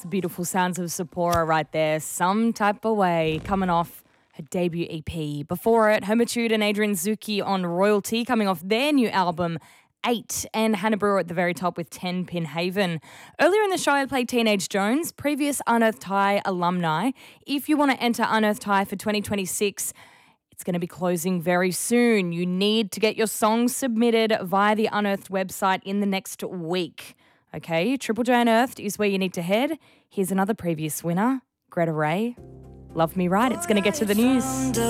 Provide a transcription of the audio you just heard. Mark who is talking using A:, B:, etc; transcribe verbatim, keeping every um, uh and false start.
A: the beautiful sounds of Sephora right there. Some Type of Way, coming off her debut E P. Before it, Hermitude and Adrian Zuki on Royalty, coming off their new album, Eight, and Hannah Brewer at the very top with ten Pin Haven. Earlier in the show, I played Teenage Jones, previous Unearthed High alumni. If you want to enter Unearthed High for twenty twenty-six, it's going to be closing very soon. You need to get your songs submitted via the Unearthed website in the next week. Okay, Triple J Unearthed is where you need to head. Here's another previous winner, Greta Ray. Love Me Right. It's going to get to the news.